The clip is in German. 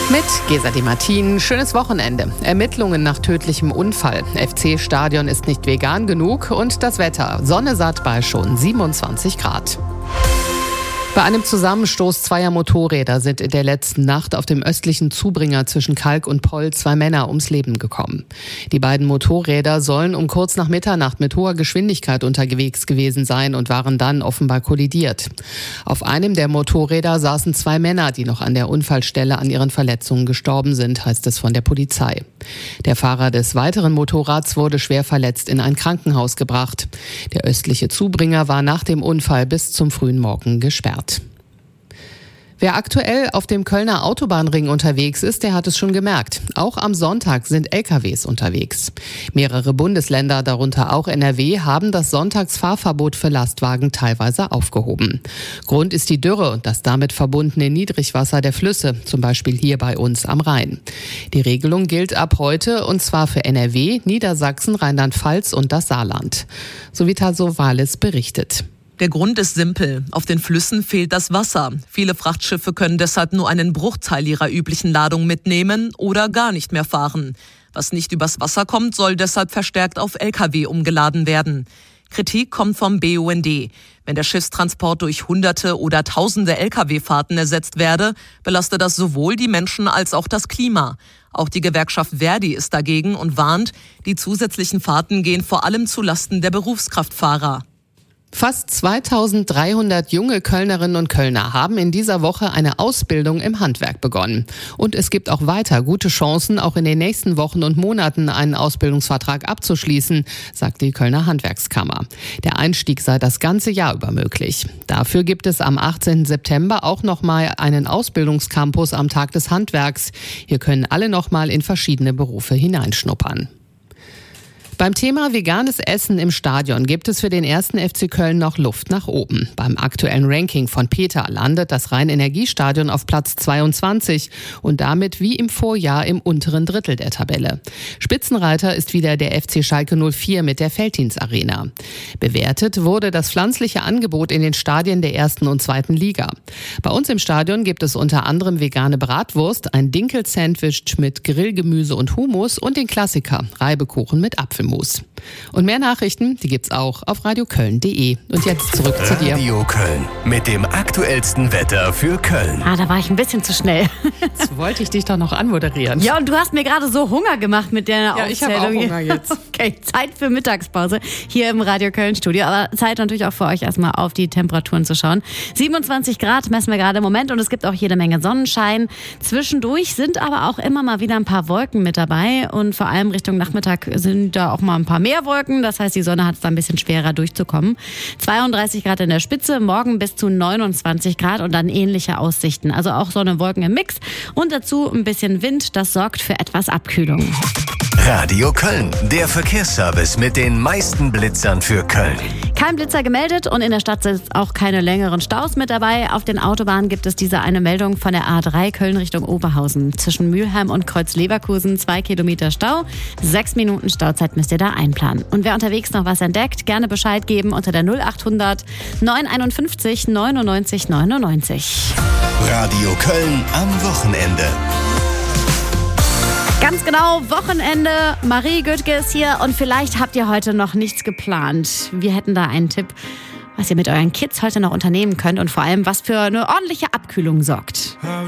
Mit Gesa Di Martin, schönes Wochenende. Ermittlungen nach tödlichem Unfall. FC-Stadion ist nicht vegan genug und das Wetter. Sonne satt bei schon 27 Grad. Bei einem Zusammenstoß zweier Motorräder sind in der letzten Nacht auf dem östlichen Zubringer zwischen Kalk und Poll 2 Männer ums Leben gekommen. Die beiden Motorräder sollen um kurz nach Mitternacht mit hoher Geschwindigkeit unterwegs gewesen sein und waren dann offenbar kollidiert. Auf einem der Motorräder saßen 2 Männer, die noch an der Unfallstelle an ihren Verletzungen gestorben sind, heißt es von der Polizei. Der Fahrer des weiteren Motorrads wurde schwer verletzt in ein Krankenhaus gebracht. Der östliche Zubringer war nach dem Unfall bis zum frühen Morgen gesperrt. Wer aktuell auf dem Kölner Autobahnring unterwegs ist, der hat es schon gemerkt. Auch am Sonntag sind LKWs unterwegs. Mehrere Bundesländer, darunter auch NRW, haben das Sonntagsfahrverbot für Lastwagen teilweise aufgehoben. Grund ist die Dürre und das damit verbundene Niedrigwasser der Flüsse, zum Beispiel hier bei uns am Rhein. Die Regelung gilt ab heute und zwar für NRW, Niedersachsen, Rheinland-Pfalz und das Saarland. So wie Tasso Wales berichtet. Der Grund ist simpel. Auf den Flüssen fehlt das Wasser. Viele Frachtschiffe können deshalb nur einen Bruchteil ihrer üblichen Ladung mitnehmen oder gar nicht mehr fahren. Was nicht übers Wasser kommt, soll deshalb verstärkt auf Lkw umgeladen werden. Kritik kommt vom BUND. Wenn der Schiffstransport durch Hunderte oder Tausende Lkw-Fahrten ersetzt werde, belastet das sowohl die Menschen als auch das Klima. Auch die Gewerkschaft Verdi ist dagegen und warnt, die zusätzlichen Fahrten gehen vor allem zulasten der Berufskraftfahrer. Fast 2300 junge Kölnerinnen und Kölner haben in dieser Woche eine Ausbildung im Handwerk begonnen. Und es gibt auch weiter gute Chancen, auch in den nächsten Wochen und Monaten einen Ausbildungsvertrag abzuschließen, sagt die Kölner Handwerkskammer. Der Einstieg sei das ganze Jahr über möglich. Dafür gibt es am 18. September auch nochmal einen Ausbildungscampus am Tag des Handwerks. Hier können alle nochmal in verschiedene Berufe hineinschnuppern. Beim Thema veganes Essen im Stadion gibt es für den 1. FC Köln noch Luft nach oben. Beim aktuellen Ranking von Peter landet das Rhein-Energiestadion auf Platz 22 und damit wie im Vorjahr im unteren Drittel der Tabelle. Spitzenreiter ist wieder der FC Schalke 04 mit der Veltins-Arena. Bewertet wurde das pflanzliche Angebot in den Stadien der 1. und 2. Liga. Bei uns im Stadion gibt es unter anderem vegane Bratwurst, ein Dinkel-Sandwich mit Grillgemüse und Hummus und den Klassiker Reibekuchen mit Apfelmus. Und mehr Nachrichten, die gibt's auch auf radioköln.de. Und jetzt zurück zu dir. Radio Köln mit dem aktuellsten Wetter für Köln. Da war ich ein bisschen zu schnell. Jetzt wollte ich dich doch noch anmoderieren. Ja, und du hast mir gerade so Hunger gemacht mit der Aufzählung. Ja, ich habe auch Hunger jetzt. Okay, Zeit für Mittagspause hier im Radio Köln Studio. Aber Zeit natürlich auch für euch erstmal auf die Temperaturen zu schauen. 27 Grad messen wir gerade im Moment und es gibt auch jede Menge Sonnenschein. Zwischendurch sind aber auch immer mal wieder ein paar Wolken mit dabei und vor allem Richtung Nachmittag sind da auch mal ein paar mehr Wolken. Das heißt, die Sonne hat es da ein bisschen schwerer durchzukommen. 32 Grad in der Spitze, morgen bis zu 29 Grad und dann ähnliche Aussichten. Also auch Sonne, Wolken im Mix und dazu ein bisschen Wind. Das sorgt für etwas Abkühlung. Radio Köln, der Verkehrsservice mit den meisten Blitzern für Köln. Kein Blitzer gemeldet und in der Stadt sind auch keine längeren Staus mit dabei. Auf den Autobahnen gibt es diese eine Meldung von der A3 Köln Richtung Oberhausen. Zwischen Mülheim und Kreuz-Leverkusen 2 Kilometer Stau. 6 Minuten Stauzeit müsst ihr da einplanen. Und wer unterwegs noch was entdeckt, gerne Bescheid geben unter der 0800 951 99 99. Radio Köln am Wochenende. Ganz genau, Wochenende. Marie Göttge ist hier und vielleicht habt ihr heute noch nichts geplant. Wir hätten da einen Tipp, was ihr mit euren Kids heute noch unternehmen könnt und vor allem, was für eine ordentliche Abkühlung sorgt.